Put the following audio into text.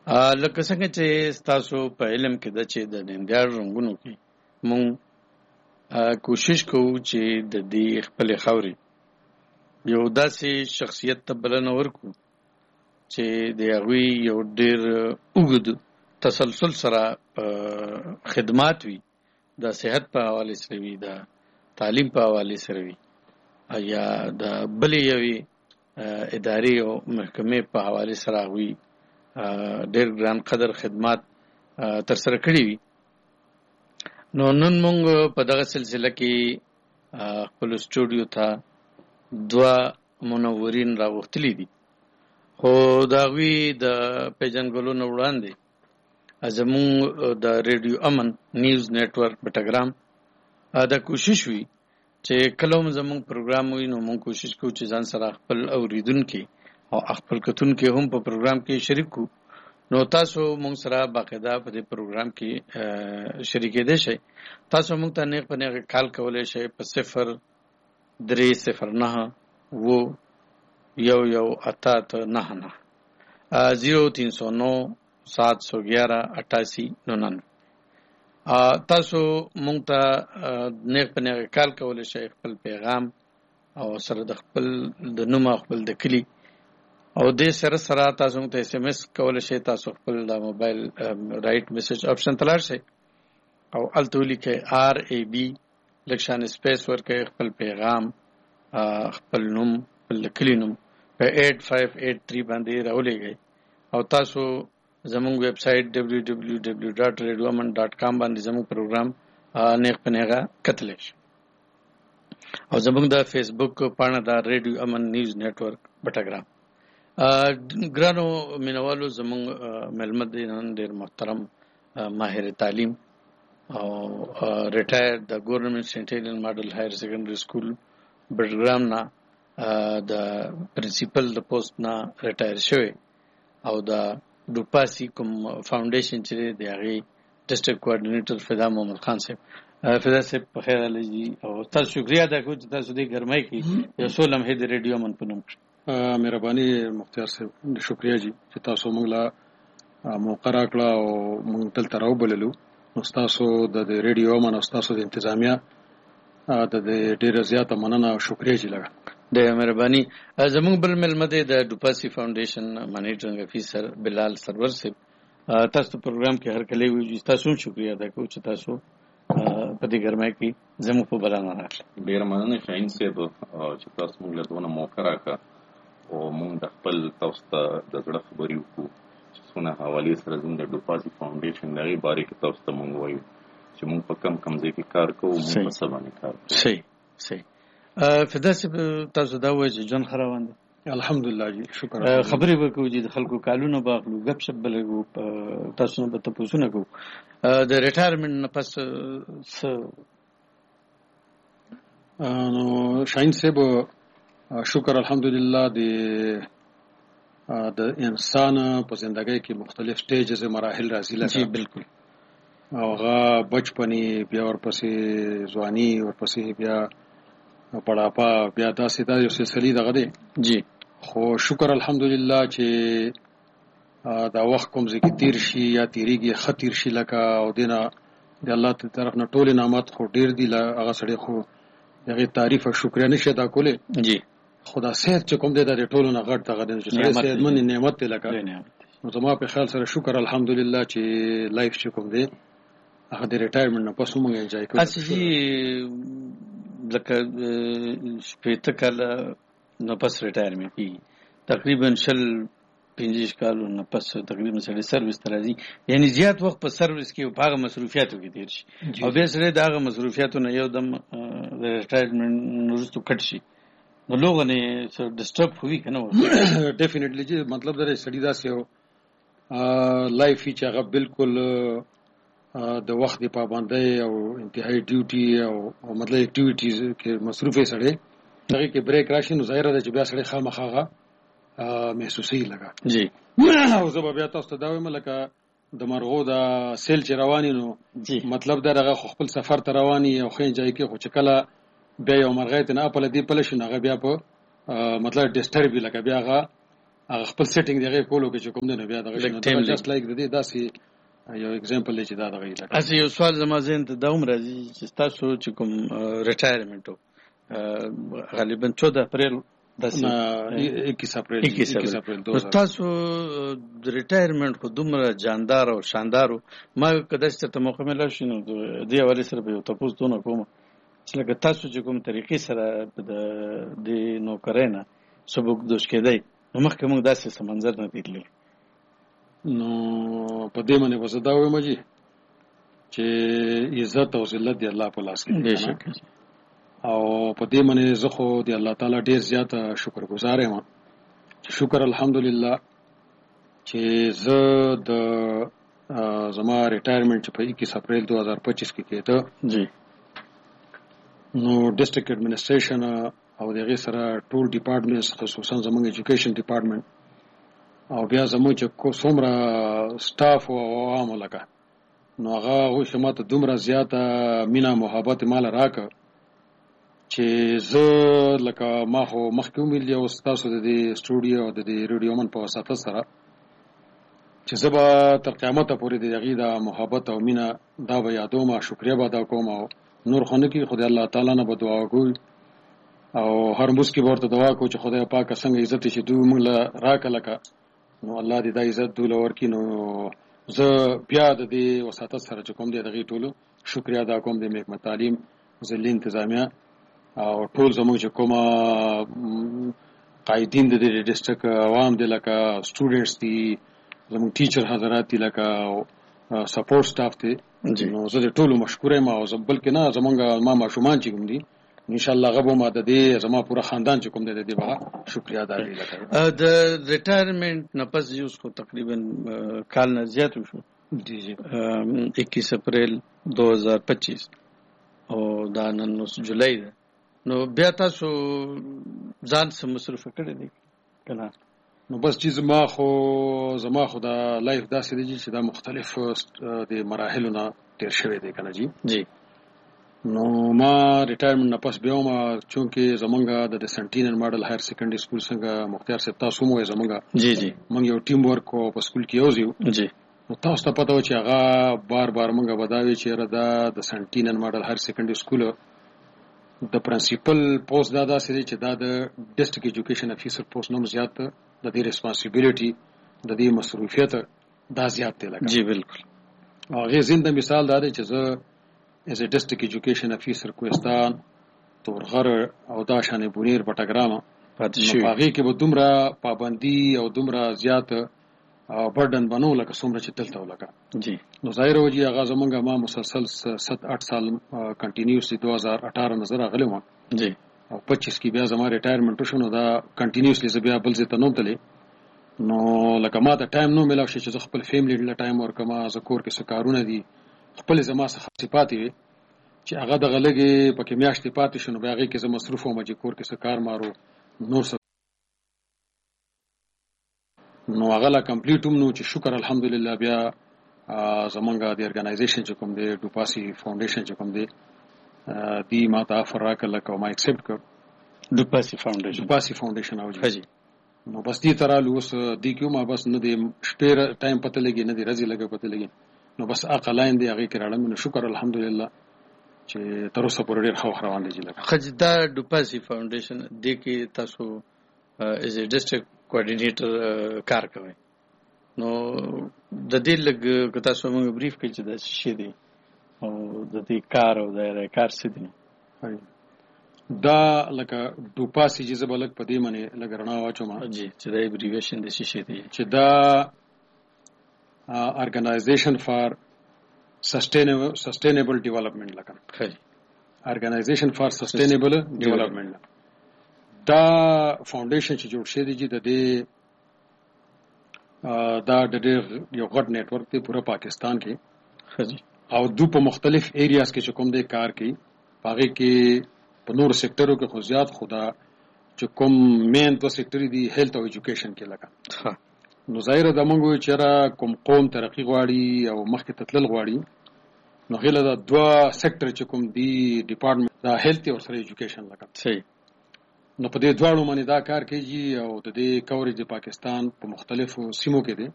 لکه څنګه چې ستاسو په علم کې ده چې د ننګیال رنګونو کې مونږ کوشش کوو چې د دې خپلې خاورې یو داسې شخصیت ته بلنه ورکړو چې د هغوی یو ډېر اوږد تسلسل سره خدمات وي، د صحت په حوالې سره وي، د تعلیم په حوالې سره وي، یا د بلې یوې ادارې او محکمې په حوالې سره هغوی ډېر ګران قدر خدمات ترسره کړي وي. نو نن موږ په دغه سلسله کې خپل سټوډیو ته 2 منورین راغوښتلي دي، خو د هغوی د پیژنګلو نه وړاندې زموږ د ریډیو امن نیوز نیټورک بټګرام دا کوشش وي چې کله هم زموږ پروګرام وي نو موږ کوشش کوو چې ځان سره خپل اوریدونکي او خپل کتونکي هم په پروګرام کې شریک کړو. نو تاسو موږ سره باقاعده په دې پروګرام کې شریکېدای شئ. تاسو موږ ته نیغ په نیغ کال کولی شئ په 0309 11899 0309 711 8899. تاسو مونږ ته نیغ په نیغ کال کولی شئ، خپل پیغام او سره د خپل د نوم او خپل د کلي او دې سره سره تاسو مونږ ته SMS کولی شئ. تاسو خپل د موبایل رایټ میسج آپشن ته لاړ شئ او هلته ولیکئ RAB لږ شان سپیس ورکئ، خپل پیغام، خپل نوم، خپل د کلي نوم په 8583 باندې راولېږئ او تاسو زموږ ویب سایټ www.radioaman.com باندې زموږ پروګرام نیغ په نیغه کتلی شي او زموږ د فیسبوک پاڼه د ریډیو امن نیوز نیټورک بټګرام. ګرانو مینوالو، زموږ مېلمه دی نن ډېر محترم ماهر تعلیم او ریټایر د ګورنمنټ سینټ هیلن ماډل هایر سیکنډري سکول بټګرام نه د پرنسپل د پوسټ نه ریټایر شوی او د ډوپاسي کوم فاونډیشن چې دی هغې ډسټرکټ کوارډینیټر فدا محمد خان صاحب. فدا صاحب په خیر راغلی او تاسو شکریه ادا کوم چې تاسو دې ګرمۍ کې یو څو لمحې د ریډیو امن په نوم کړي. مهرباني مختیار صاحب، شکریه جی چې تاسو موږ له موقع راکړه او موږ دلته راوبللو. نو ستاسو د ریډیو امن او ستاسو د انتظامیه د ډېره زیاته مننه او شکریه جی لږه د مهرباني. زموږ بل مېلمه دی د ډوپاسي فاونډیشن منیټرنګ افیسر بلال سرور صاحب. تاسو پروګرام کې هر کله ویږي، تاسو هم شکریه ادا کوم چې تاسو په دې ګرمۍ کې زموږ په بلنه راغلئ. ډېره مننه شاهین صاحب چې تاسو موږ له دونه موقع راکړه او موږ د خپل تاسو ته د زړه خبرې وکړو چې څونه حوالې سره زموږ د ډوپاسي فاونډیشن د هغې بارې کې تاسو ته موږ وایو چې موږ په کم ځای کې کار کوو، موږ په څه باندې کار کوو. صحیح. فدا صاحب، تاسو دا وایئ چې ژوند ښه روان دی؟ الحمدلله جی، شکر. خبرې به کوو چې د خلکو کالونه به اخلو، ګپ شپ به لګو، تاسو نه به تپوسونه کوو د ریټایرمنټ نه پس څه. نو شاهین صاحب، شکر الحمدلله د انسان په زندګۍ کې مختلف سټیجز مراحل راځي. جی بالکل. هغه بچپني، بیا ورپسې ځواني، ورپسې بیا پړاپا، بیا داسې دا یو سلسلې دغه دی. جی. خو شکر الحمدلله چې دا وخت کوم ځای کې تیر شي یا تیریږي ښه تیر شي لکه او دینه د الله طرف نه ټولې نعمت خو ډېر دي. هغه سړی خو د هغې تعریف او شکریه نشي ادا کولی. جی. خو دا صحت چې کوم دی دا د ټولو نه غټ دغه دی چې سړی صحتمند نعمت دی. لکه نو زما په خیال سره شکر الحمدلله چې لایف چې کوم دی هغه د ریټایرمنټ نه پس موږ انجوای کوو. هسې چې لکه 80 کاله نه پس ریټایرمنټ کېږي، تقریبا 50 کالو نه پس تقریبا سړی سروس ته راځي، یعنې زیات وخت په سروس کې په هغه مصروفیاتو کې تېر شي او بیا سړی د هغه مصروفیاتو نه یو دم د ریټایرمنټ وروسته کټ شي، نو لوګو نه ډسټرب ہوي که نه و؟ ډیفینیټلی جی، مطلب دا سړی داسې یو لایف وي چې هغه بالکل د وخت د پابندۍ او انتهایی ډیوټي او مطلب اکټیویټیز کې مصروف یې سړی، هغې کې بریک راشي نو ظاهره ده چې بیا سړی خامخا هغه محسوسوي لګه. جی. او زه به بیا تاسو ته دا وایم لکه د مرغو د سیل چې رواني نو مطلب دا هغه خپل سفر ته رواني او ښه انجوای کوي، خو چې کله بیا یو مرغۍ ته نه اپله دې پله شي نو هغه بیا په مطلب ډسټرب وي، لکه بیا هغه هغه خپل سیټینګ دغه کولو کې چې کوم نه بیا دغه شنو جست لایک د دې داسې یو اگزامپل چې دا دغه لکه اسی یو سوال زما ذهن ته دا عمر راځي چې تاسو چې کوم ریټایرمنټ غالبا 14 اپریل داسې 21 اپریل تاسو د ریټایرمنټ خو دومره جاندار او شاندار ما کله چې ته موقع مل شي نو د حواله سره به تاسو دونه کوم چې لکه تاسو چې کوم طریقې سره د نوکرینه سبق دوش کېدای نو مخکې موږ داسې سمندر نه دیدلی نو په دې باندې وسدا وایم چې عزت او ذلت دی الله په لاس کې دی او په دې باندې زه خو دی الله تعالی ډیر زیات شکرګزار یم چې شکر الحمدلله چې زه د زما ریټایرمنټ په 21 اپریل 2025 کې کېده جی نو ډیسټریکټ ایڈمنسټریشن او دغه سره ټول ډپارټمنټس خصوصا زموږ ایجوکیشن ډپارټمنټ او بیا زموږ چې څومره سټاف او عوام لکه نو هغه شماته دومره زیاته مینا محبت مال راکړه چې زه لکه ما خو مخکې ویل او تاسو د دې سټوډیو او د دې ریډیو من په واسطه سره چې زه به تر قیامت پورې د دغه د محبت او مینا دا به یادوم شکریا به ادا کوم او نور خو نه کې خدای الله تعالی نه به دعا کوي او هر مسکی ورته دعا کو چې خدای پاک څنګه عزت شي دوی موږ راکړه لکه نو الله دې دا عزت دوی ورکړي نو زه بیا د دې وساتت سره چې کوم دې دغه ټولو شکریا ادا کوم د محکمه تعلیم ضلع انتظامیه او ټول زموږ چې کومه قائدین د دې ډیسټریکټ عوام دي لکه سټوډنټس دي زموږ ټیچر حضرات دي لکه سپورټ سټاف دي نو زه د ټولو مشکور یم او بلکې نه زمونږ ما ماشومان چې کوم دي ان شاء الله غو ما د دې زما پورا خاندان چې کوم دي به شکریا ادا کوي د ریټایرمنټ نه پس یوز کو تقریبا کال نه زیات شو جی 21 اپریل 2025 او دا نن جولای ده نو بیا تاسو ځان سم مصرف کړی دی کنه نو بس چې زما خو دا لایف داسې دی چې دا مختلف د مراحلو نه تیر شوی دی کنه جی نو ما ریټایرمنټ نه پس بیا ما چونکه زمونږه د سنټینر ماډل هایر سیکنډري سکول څنګه مختار صاحب تاسو مو زمونږه جی جی مونږ یو ټیم ورک په سکول کې یوځو جی نو تاسو ته پته و چې هغه بار مونږه بداوي چې را د سنټینر ماډل هایر سیکنډري سکول د پرنسپل پوسټ دا داسې دی چې دا د ډیسټریکټ ایجوکیشن افیسر پوسټ نوم زیات د دې ریسپانسیبিলিټي د دې مسؤلیت دا زیات دی لکه جی بالکل هغه زنده مثال دا دی چې زه as a district education officer کوهستان تورغر او دا شانې بونیر پټګرام پاتې شو هغه کې به دومره پابندي او دومره زیات برډن بنو لکه څومره چې دلته ولګا جی نو ظاهر وجه هغه زمونږه ما مسلسل 7-8 سال کنټینیوسلی 2018 نظر غلې و جی او 25 کې بیا زما ریټایرمنټ شونه دا کنټینیوسلی ز بیا بل ځای ته نو تلې نو لکه ما ته ټایم نو ملاوي چې خپل فیملی له ټایم ورکما ذکر کې څه کارونه دي خپل زما څخه صفاتي چې هغه د غلګي پکې میاشتې پاتې شنو بیا هغه کې زما مصروف وم چې کور کې څه کار مارو نو هغه لا کمپلیټ نو چې شکر الحمدلله بیا زمونږه د ارګنایزیشن چې کوم دی ډوپاسي فاونډیشن چې کوم دی دی ما ته افر راکړه لکه ما اکسپټ کړ ډوپاسي فاونډیشن او جی نو بس دې ترا لوس دی کیو ما بس نه دی شپیر ټایم پته لګي نه دی رزي لګه پته لګي نو بس اقلاین دی هغه کړه نو شکر الحمدلله چې تر اوسه پورې ډیر خو روان دي لکه خجدا ډوپاسي فاونډیشن د کې تاسو از ا ډیسټریکټ کوارډینیټر کار کوي نو د دې لګ کتا سو موږ بریف کې چې دا شي دی او د دې کار او د کار څه دی دا لکه ډوپاسي چې زبلک په دې معنی لګرنا واچو ما جی چې دا ابریویشن د شي دی چې دا ارګنایزیشن فار سسټینیبل ډیولپمنٹ لکه خی ارګنایزیشن فار سسټینیبل ډیولپمنٹ دا فاونډیشن چې جوړ شوی دی د دې دا د یو غټ نیټ ورک دی پورا پاکستان کې او دو په مختلف ایریاز کې چې کوم دی کار کوي هغه کې په نور سېکټرو کې خو زیات خدا چې کوم مین په سېکټر دی هیلث او ایجوکیشن کې لګا نو ظاهر د موږ چې را کوم قوم ترقی غواړي او مخکې تتلل غواړي نو غیله دا دوا سېکټر چې کوم دی ډپارټمنټ دا هیلث او سره ایجوکیشن لګا صحیح نو په دې دواړو باندې دا کار کیږي او د دې کورج د پاکستان په مختلفو سیمو کې دی